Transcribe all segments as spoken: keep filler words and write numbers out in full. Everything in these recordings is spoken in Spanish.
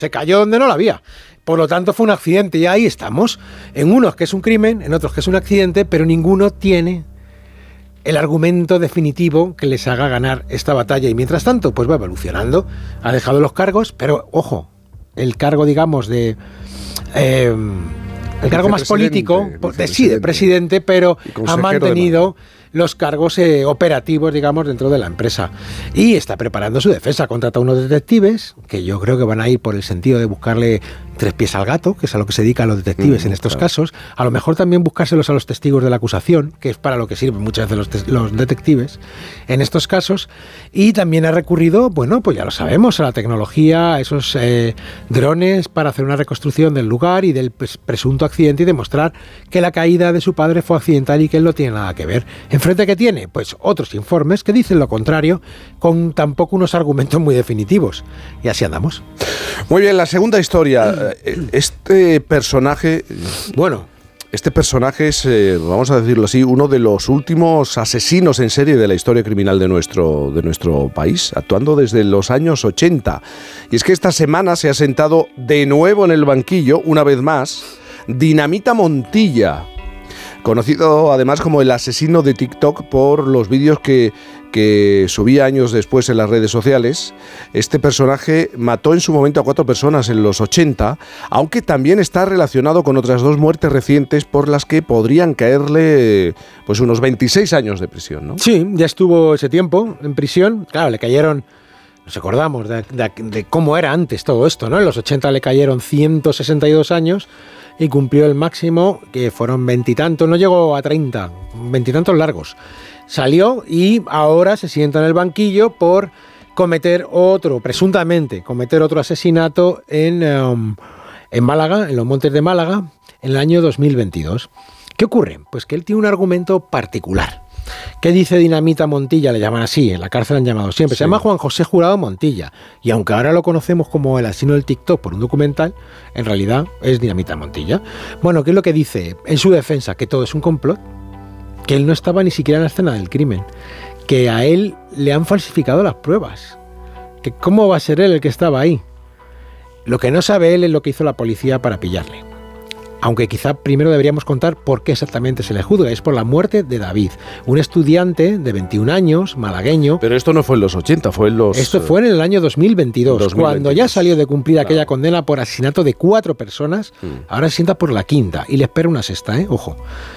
Se cayó donde no la había. Por lo tanto, fue un accidente y ahí estamos. En unos que es un crimen, en otros que es un accidente, pero ninguno tiene el argumento definitivo que les haga ganar esta batalla. Y mientras tanto, pues va evolucionando. Ha dejado los cargos, pero ojo, el cargo, digamos, de... Eh, el cargo más político, de, sí, de presidente, pero ha mantenido los cargos eh, operativos, digamos, dentro de la empresa. Y está preparando su defensa. Contrata a unos detectives, que yo creo que van a ir por el sentido de buscarle tres pies al gato, que es a lo que se dedican los detectives mm, en estos claro. casos. A lo mejor también buscárselos a los testigos de la acusación, que es para lo que sirven muchas veces los, los detectives en estos casos. Y también ha recurrido, bueno, pues ya lo sabemos, a la tecnología, a esos eh, drones para hacer una reconstrucción del lugar y del pues, presunto accidente y demostrar que la caída de su padre fue accidental y que él no tiene nada que ver. ¿Enfrente qué tiene? Pues otros informes que dicen lo contrario, con tampoco unos argumentos muy definitivos. Y así andamos. Muy bien, la segunda historia. Este personaje... Bueno... Este personaje es, eh, vamos a decirlo así, uno de los últimos asesinos en serie de la historia criminal de nuestro, de nuestro país, actuando desde los años ochenta. Y es que esta semana se ha sentado de nuevo en el banquillo, una vez más, Dinamita Montilla, conocido además como el asesino de TikTok por los vídeos que, que subía años después en las redes sociales. Este personaje mató en su momento a cuatro personas en los ochenta, aunque también está relacionado con otras dos muertes recientes por las que podrían caerle pues unos veintiséis años de prisión, ¿no? Sí, ya estuvo ese tiempo en prisión. Claro, le cayeron... Nos acordamos de, de, de cómo era antes todo esto, ¿no? En los ochenta le cayeron ciento sesenta y dos años y cumplió el máximo, que fueron veintitantos, no llegó a treinta, veintitantos largos. Salió y ahora se sienta en el banquillo por cometer otro, presuntamente, cometer otro asesinato en, um, en Málaga, en los montes de Málaga, en el año dos mil veintidós. ¿Qué ocurre? Pues que él tiene un argumento particular. ¿Qué dice Dinamita Montilla? Le llaman así, en la cárcel han llamado siempre. Sí. Se llama Juan José Jurado Montilla. Y aunque ahora lo conocemos como el asesino del TikTok por un documental, en realidad es Dinamita Montilla. Bueno, ¿qué es lo que dice en su defensa? Que todo es un complot, que él no estaba ni siquiera en la escena del crimen, que a él le han falsificado las pruebas, que cómo va a ser él el que estaba ahí. Lo que no sabe él es lo que hizo la policía para pillarle. Aunque quizá primero deberíamos contar por qué exactamente se le juzga. Es por la muerte de David, un estudiante de veintiún años, malagueño. Pero esto no fue en los ochenta, fue en los... Esto fue en el año dos mil veintidós, dos mil veintidós, cuando ya salió de cumplir claro. aquella condena por asesinato de cuatro personas. Mm. Ahora se sienta por la quinta y le espera una sexta, ¿eh? Ojo.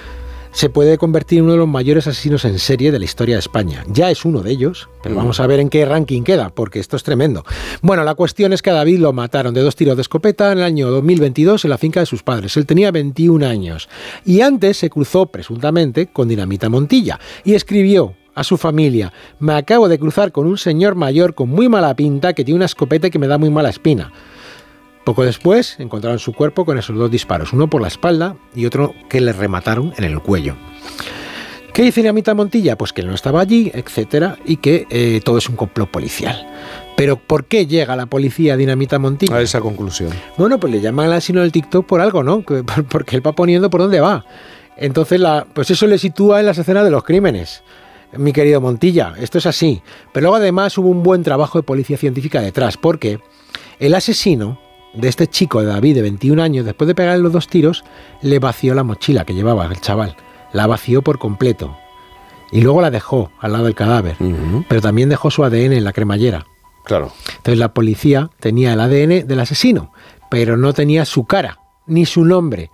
Se puede convertir en uno de los mayores asesinos en serie de la historia de España. Ya es uno de ellos, pero mm. vamos a ver en qué ranking queda, porque esto es tremendo. Bueno, la cuestión es que a David lo mataron de dos tiros de escopeta en el año dos mil veintidós en la finca de sus padres. Él tenía veintiún años y antes se cruzó, presuntamente, con Dinamita Montilla y escribió a su familia: me acabo de cruzar con un señor mayor con muy mala pinta que tiene una escopeta y que me da muy mala espina. Poco después encontraron su cuerpo con esos dos disparos, uno por la espalda y otro que le remataron en el cuello. ¿Qué dice Dinamita Montilla? Pues que él no estaba allí, etcétera, y que eh, todo es un complot policial. Pero ¿por qué llega la policía a Dinamita Montilla? A esa conclusión. Bueno, pues le llaman al asesino del TikTok por algo, ¿no? Porque él va poniendo por dónde va. Entonces, la, pues eso le sitúa en las escenas de los crímenes. Mi querido Montilla, esto es así. Pero luego además hubo un buen trabajo de policía científica detrás, porque el asesino de este chico de David de veintiún años, después de pegarle los dos tiros, le vació la mochila que llevaba el chaval. La vació por completo. Y luego la dejó al lado del cadáver. Uh-huh. Pero también dejó su A D N en la cremallera. Claro. Entonces la policía tenía el A D N del asesino, pero no tenía su cara, ni su nombre.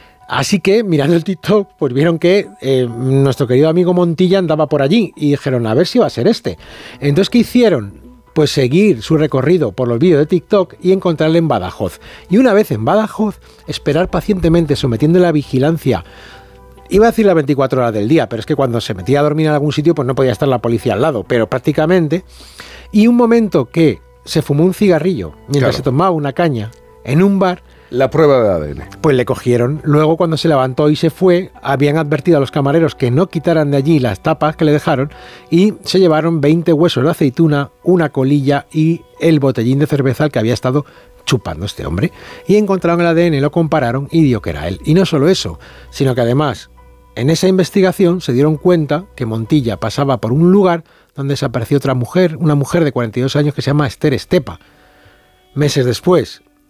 Así que, mirando el TikTok, pues vieron que eh, nuestro querido amigo Montilla andaba por allí. Y dijeron, a ver si va a ser este. Entonces, ¿qué hicieron? Pues seguir su recorrido por los vídeos de TikTok y encontrarle en Badajoz. Y una vez en Badajoz, esperar pacientemente sometiendo la vigilancia. Iba a decir las veinticuatro horas del día, pero es que cuando se metía a dormir en algún sitio, pues no podía estar la policía al lado, pero prácticamente. Y un momento que se fumó un cigarrillo mientras claro. se tomaba una caña en un bar. La prueba de A D N. Pues le cogieron. Luego, cuando se levantó y se fue, habían advertido a los camareros que no quitaran de allí las tapas que le dejaron y se llevaron veinte huesos de aceituna, una colilla y el botellín de cerveza al que había estado chupando este hombre. Y encontraron el A D N, lo compararon y dio que era él. Y no solo eso, sino que además, en esa investigación se dieron cuenta que Montilla pasaba por un lugar donde desapareció otra mujer, una mujer de cuarenta y dos años que se llama Esther Estepa. Meses después,